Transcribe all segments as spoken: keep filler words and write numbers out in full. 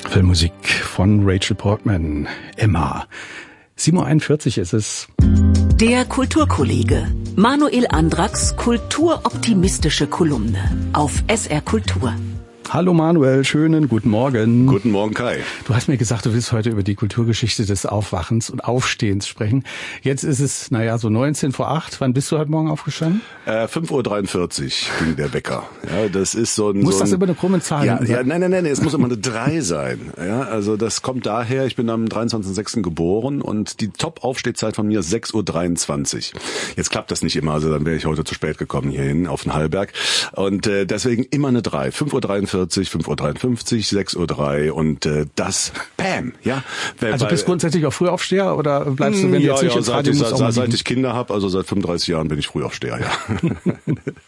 Filmmusik von Rachel Portman, Emma. sieben Uhr einundvierzig ist es. Der Kulturkollege. Manuel Andracks kulturoptimistische Kolumne auf S R Kultur. Hallo Manuel, schönen guten Morgen. Guten Morgen, Kai. Du hast mir gesagt, du willst heute über die Kulturgeschichte des Aufwachens und Aufstehens sprechen. Jetzt ist es, naja, so neunzehn vor acht. Wann bist du heute Morgen aufgestanden? Äh, fünf Uhr dreiundvierzig ging der Wecker. Ja, das ist so ein... Muss so das ein, über eine krumme Zahl ja, sein? Ja, nein, nein, nein, es muss immer eine drei sein. Ja, also das kommt daher, ich bin am dreiundzwanzigsten sechsten geboren und die Top-Aufstehzeit von mir ist sechs Uhr dreiundzwanzig. Jetzt klappt das nicht immer, also dann wäre ich heute zu spät gekommen hierhin auf den Hallberg. Und äh, deswegen immer eine drei. fünf Uhr dreiundvierzig, fünf Uhr dreiundfünfzig, sechs Uhr drei und äh, das, bam, ja. Also bist du grundsätzlich auch Frühaufsteher oder bleibst du, wenn du ja, jetzt nicht ja, ins seit Radio ich, musst, auch seit, mal seit liegen? ich Kinder habe, also seit fünfunddreißig Jahren bin ich Frühaufsteher, ja.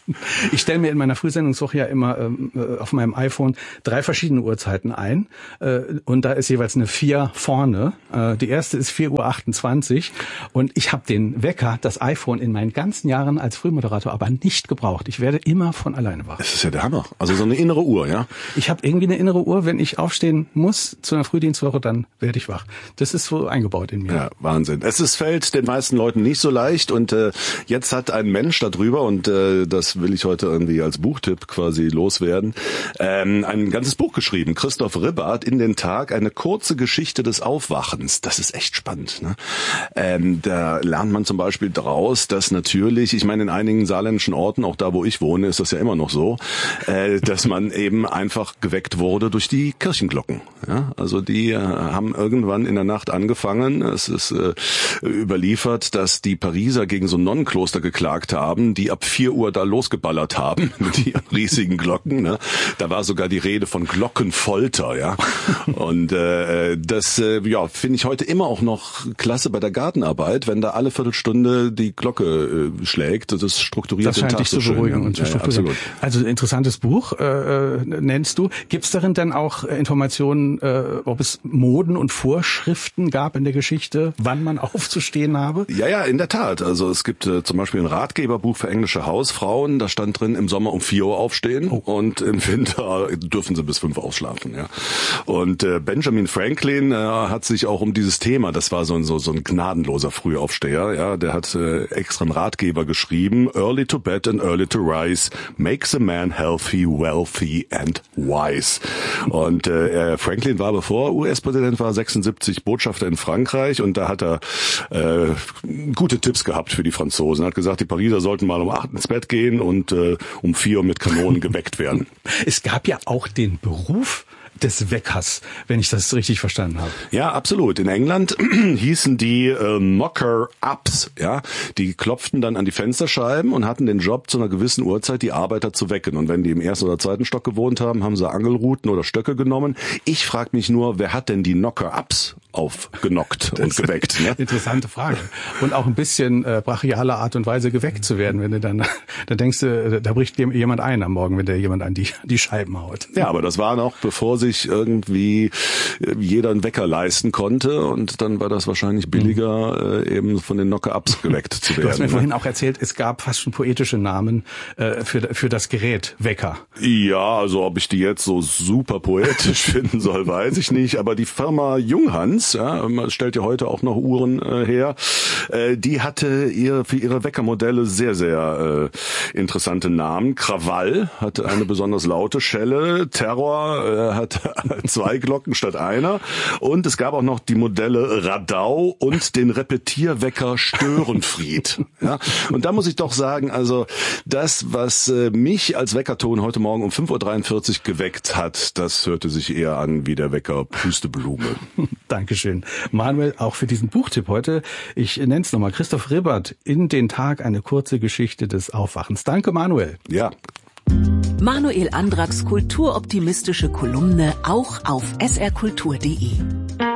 Ich stelle mir in meiner Frühsendungswoche ja immer ähm, auf meinem iPhone drei verschiedene Uhrzeiten ein äh, und da ist jeweils eine vier vorne. Äh, die erste ist vier Uhr achtundzwanzig und ich habe den Wecker, das iPhone in meinen ganzen Jahren als Frühmoderator aber nicht gebraucht. Ich werde immer von alleine wach. Das ist ja der Hammer. Also so eine innere Uhr, ja. Ich habe irgendwie eine innere Uhr, wenn ich aufstehen muss zu einer Frühdienstwoche, dann werde ich wach. Das ist so eingebaut in mir. Ja, Wahnsinn. Es ist, fällt den meisten Leuten nicht so leicht und äh, jetzt hat ein Mensch darüber, und äh, das will ich heute irgendwie als Buchtipp quasi loswerden, ähm, ein ganzes Buch geschrieben. Christoph Ribbart, In den Tag, eine kurze Geschichte des Aufwachens. Das ist echt spannend. Ne? Ähm, da lernt man zum Beispiel draus, dass natürlich, ich meine in einigen saarländischen Orten, auch da wo ich wohne, ist das ja immer noch so, äh, dass man eben einfach geweckt wurde durch die Kirchenglocken. Ja? Also die äh, haben irgendwann in der Nacht angefangen. Es ist äh, überliefert, dass die Pariser gegen so ein Nonnenkloster geklagt haben, die ab vier Uhr da losgeballert haben mit ihren riesigen Glocken. Ne? Da war sogar die Rede von Glockenfolter. Ja, und äh, das äh, ja finde ich heute immer auch noch klasse bei der Gartenarbeit, wenn da alle Viertelstunde die Glocke äh, schlägt. Das strukturiert das scheint den Tag dich zu so beruhigen schön. und zu Ja, ja, strukturieren. absolut. Also interessantes Buch äh, nennst du. Gibt es darin dann auch Informationen, äh, ob es Moden und Vorschriften gab in der Geschichte, wann man aufzustehen habe? Ja, ja, in der Tat. Also es gibt äh, zum Beispiel ein Ratgeberbuch für englische Hausfrauen. Da stand drin, im Sommer um vier Uhr aufstehen oh. und im Winter dürfen sie bis fünf ausschlafen. Ja. Und äh, Benjamin Franklin äh, hat sich auch um dieses Thema, das war so ein, so, so ein gnadenloser Frühaufsteher, ja, der hat äh, extra einen Ratgeber geschrieben, Early to bed and early to rise makes a man healthy, wealthy and wise. Und äh, Franklin war, bevor er U S-Präsident war, sechsundsiebzig Botschafter in Frankreich und da hat er äh, gute Tipps gehabt für die Franzosen. Er hat gesagt, die Pariser sollten mal um acht ins Bett gehen und äh, um vier mit Kanonen geweckt werden. Es gab ja auch den Beruf des Weckers, wenn ich das richtig verstanden habe. Ja, absolut. In England hießen die äh, Knocker-Ups, ja. Die klopften dann an die Fensterscheiben und hatten den Job, zu einer gewissen Uhrzeit die Arbeiter zu wecken. Und wenn die im ersten oder zweiten Stock gewohnt haben, haben sie Angelruten oder Stöcke genommen. Ich frage mich nur, wer hat denn die Knocker-Ups aufgenockt und geweckt? Ne? Interessante Frage. Und auch ein bisschen äh, brachiale Art und Weise geweckt zu werden, wenn du dann, da denkst du, da bricht jemand ein am Morgen, wenn der jemand an die, die Scheiben haut. Ja, aber das war noch, bevor sich irgendwie jeder einen Wecker leisten konnte und dann war das wahrscheinlich billiger, äh, eben von den Knocker-Ups geweckt zu werden. Du hast mir vorhin auch erzählt, es gab fast schon poetische Namen äh, für, für das Gerät Wecker. Ja, also ob ich die jetzt so super poetisch finden soll, weiß ich nicht, aber die Firma Junghans, ja, man stellt ja heute auch noch Uhren äh, her, äh, die hatte ihr für ihre Weckermodelle sehr, sehr äh, interessante Namen. Krawall hatte eine besonders laute Schelle, Terror äh, hat zwei Glocken statt einer und es gab auch noch die Modelle Radau und den Repetierwecker Störenfried. Ja, und da muss ich doch sagen, also das, was äh, mich als Weckerton heute Morgen um fünf Uhr dreiundvierzig geweckt hat, das hörte sich eher an wie der Wecker Pusteblume. Dankeschön. Manuel, auch für diesen Buchtipp heute. Ich nenne es nochmal. Christoph Ribbart, In den Tag, eine kurze Geschichte des Aufwachens. Danke, Manuel. Ja. Manuel Andracks kulturoptimistische Kolumne auch auf s r kultur punkt d e.